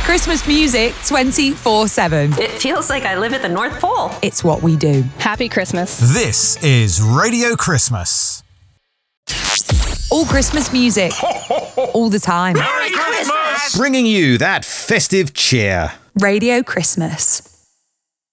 Christmas music 24/7. It feels like I live at the North Pole. It's what we do. Happy Christmas. This is Radio Christmas. All Christmas music. All the time. Merry Christmas! Bringing you that festive cheer. Radio Christmas.